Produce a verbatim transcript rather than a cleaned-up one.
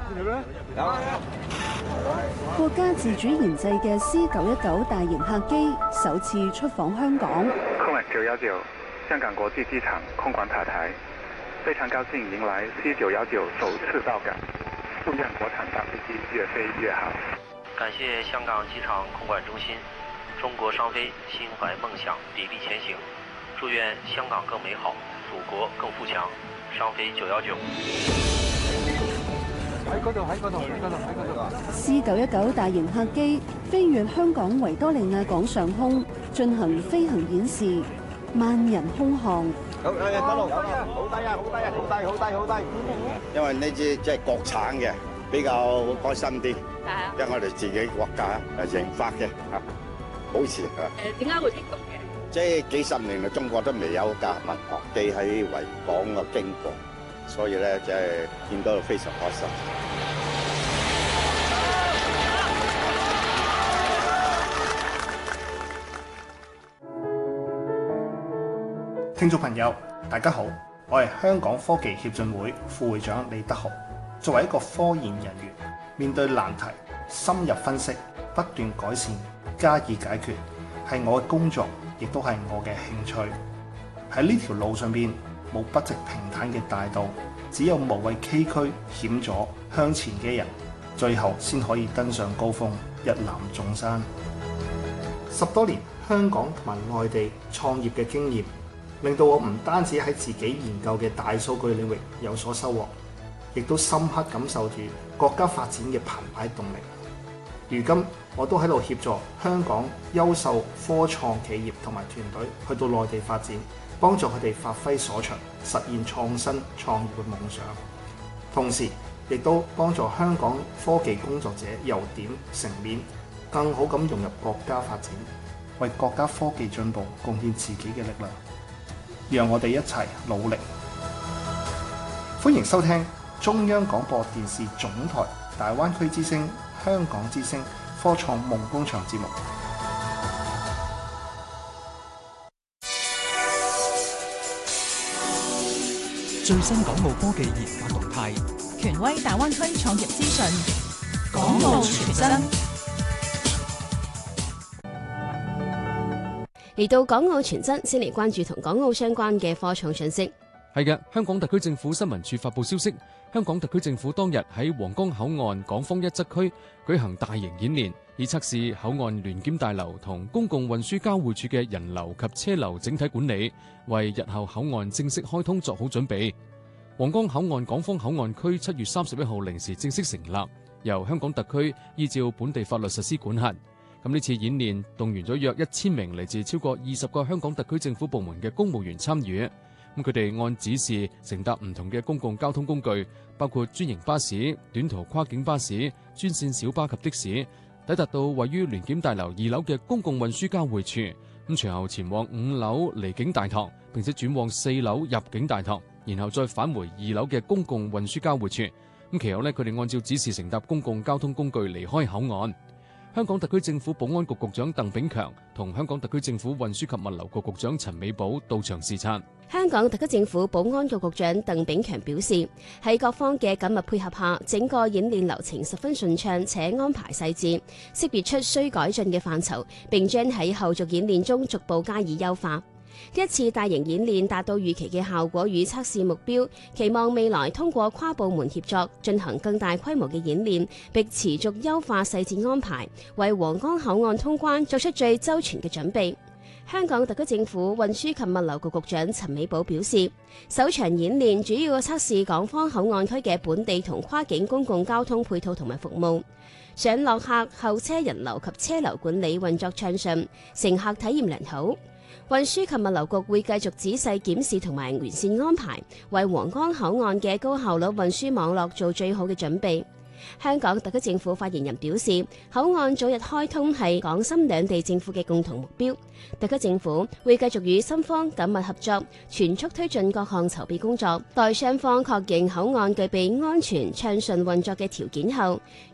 國家自主研製嘅 C 九一九大型客機首次出訪香港。 空管九一九香港國際機場空管塔台，非常高興迎來 C 九一九首次到港，祝願國產大飛機越飛越好。 感謝香港機場空管中心，中國商飛心懷夢想，砥礪前行，祝願香港更美好，祖國更富強。商飛九一九。 喺嗰度，喺嗰度，喺嗰度，喺嗰度。 C 九一九大型客機飛越香港維多利亞港上空，進行飛行演示，萬人空巷。 好，誒，嗰度，好低啊，好低啊，好低，好低，好低。因為呢支即係國產嘅，比較開心啲。因為我哋自己國家誒研發嘅嚇，好似嚇。 誒，點解會激動嘅？ 即係幾十年嚟，中國都未有架民航機喺維港嘅經過，所以咧即係見到非常開心。 聽眾朋友，大家好，我係香港科技協進會副會長李德豪。作為一個科研人員，面對難題，深入分析，不斷改善，加以解決，係我嘅工作，亦都係我嘅興趣。喺呢條路上邊，冇筆直平坦嘅大道，只有無畏崎嶇險阻向前嘅人，最後先可以登上高峰，一覽眾山。十多年香港同埋外地創業嘅經驗，令到我唔單止喺自己研究嘅大數據領域有所收穫，亦都深刻感受住國家發展嘅澎湃動力。如今我都喺度協助香港優秀科創企業同埋團隊去到內地發展，幫助佢哋發揮所長，實現創新創業嘅夢想。同時亦都幫助香港科技工作者由點成面，更好咁融入國家發展，為國家科技進步貢獻自己嘅力量。讓我哋一齊努力。歡迎收聽中央廣播電視總台大灣區之聲、香港之聲科創夢工場節目。 最新港澳科技研發動態， 權威大灣區創業資訊， 港澳全真。 嚟到港澳全真，先嚟關注同港澳相關嘅科創信息。 係嘅，香港特區政府新聞處發布消息，香港特區政府當日喺皇崗口岸港方一側區舉行大型演練，以測試口岸聯檢大樓同公共運輸交匯處嘅人流及車流整體管理，為日後口岸正式開通作好準備。皇崗口岸港方口岸區七月三十一號零時正式成立，由香港特區依照本地法律實施管轄。咁呢次演練動員咗約一千名嚟自超過二十個香港特區政府部門嘅公務員參與。咁佢哋按指示乘搭唔同嘅公共交通工具，包括專營巴士、短途跨境巴士、專線小巴及的士，抵達到位於聯檢大樓二樓嘅公共運輸交匯處。咁隨後前往五樓離境大堂，並且轉往四樓入境大堂，然後再返回二樓嘅公共運輸交匯處。咁其後呢，佢哋按照指示乘搭公共交通工具離開口岸。香港特區政府保安局局長鄧炳強同香港特區政府運輸及物流局局長陳美寶到場視察。 香港特區政府保安局局長鄧炳強表示，喺各方嘅緊密配合下，整個演練流程十分順暢且安排細緻，識別出需改進嘅範疇，並將喺後續演練中逐步加以優化。呢一次大型演練達到預期嘅效果與測試目標，期望未來通過跨部門協作進行更大規模嘅演練，並持續優化細節安排，為皇崗口岸通關作出最周全嘅準備。香港特區政府運輸及物流局局長陳美寶表示，首場演練主要測試港方口岸區嘅本地同跨境公共交通配套同埋服務，上落客候車人流及車流管理運作暢順，乘客體驗良好。運輸及物流局會繼續仔細檢視同埋完善安排，為皇崗口岸嘅高效率運輸網絡做最好嘅準備。香港特區政府發言人表示，口岸早日開通係港深兩地政府嘅共同目標，特區政府會繼續與深方緊密合作，全速推進各項籌備工作，待雙方確認口岸具備安全暢順運作嘅條件後，